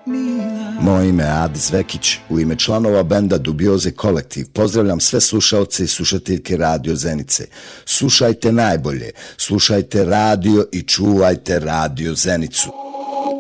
Moje ime je Adis Vekić. U ime članova benda Dubioze Kolektiv pozdravljam sve slušaoce i slušateljke Radio Zenice. Slušajte najbolje, slušajte radio i čuvajte Radio Zenicu.